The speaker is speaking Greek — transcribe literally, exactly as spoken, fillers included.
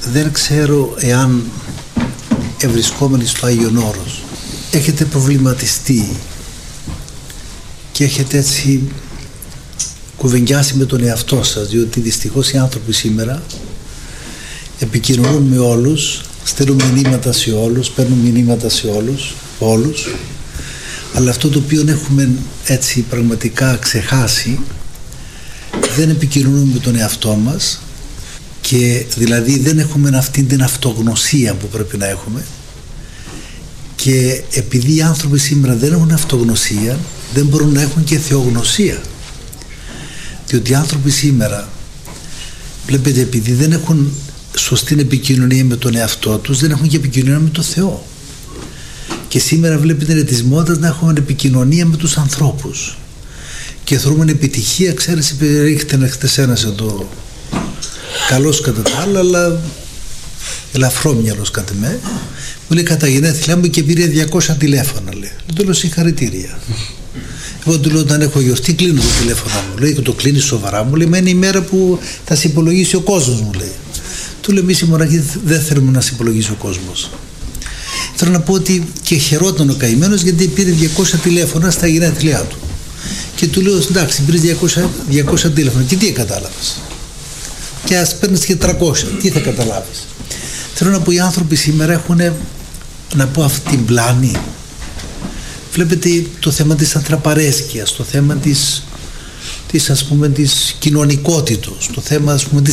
δεν ξέρω εάν ευρισκόμενοι στο Άγιον Όρος έχετε προβληματιστεί και έχετε έτσι κουβεντιάσει με τον εαυτό σας, διότι δυστυχώς οι άνθρωποι σήμερα επικοινωνούν με όλους, στέλνουν μηνύματα σε όλους, παίρνουν μηνύματα σε όλους, όλους, αλλά αυτό το οποίο έχουμε έτσι πραγματικά ξεχάσει, δεν επικοινωνούμε με τον εαυτό μας, και δηλαδή δεν έχουμε αυτή την αυτογνωσία που πρέπει να έχουμε, και επειδή οι άνθρωποι σήμερα δεν έχουν αυτογνωσία, δεν μπορούν να έχουν και θεογνωσία, διότι οι άνθρωποι σήμερα, βλέπετε, επειδή δεν έχουν σωστή επικοινωνία με τον εαυτό τους, δεν έχουν και επικοινωνία με τον Θεό. Και σήμερα βλέπετε είναι της μόδας να έχουμε επικοινωνία με τους ανθρώπους και θεωρούμε επιτυχία. Ξέρεις, ρίχτε να χτες ένας εδώ καλός κατά τα άλλα, αλλά ελαφρόμυαλος κατά με, μου λέει κατά γενέθλιά μου και πήρε διακόσια τηλέφωνα, λέει. Του λέω συγχαρητήρια. Εγώ του λέω όταν έχω γιορτή κλείνω το τηλέφωνο μου, λέει, και το κλείνει σοβαρά, μου λέει, μένει η μέρα που θα σε υπολογίσει ο κόσμος, μου λέει. Του λέω εμείς οι μοναχοί δεν θέλουμε να σε υπολογίσει ο κόσμος. Θέλω να πω ότι και χαιρόταν ο καημένος γιατί πήρε διακόσια τηλέφωνα στα γενέθλιά του. Και του λέω εντάξει, πήρες διακόσια, διακόσια τηλέφωνα και τι κατάλαβες? Και ας παίρνεις και τριακόσια, τι θα καταλάβεις? Θέλω να πω οι άνθρωποι σήμερα έχουν, να πω, αυτή την πλάνη. Βλέπετε το θέμα της ανθρωπαρέσκειας, το θέμα της, της, ας πούμε, της κοινωνικότητος, το θέμα, ας πούμε, της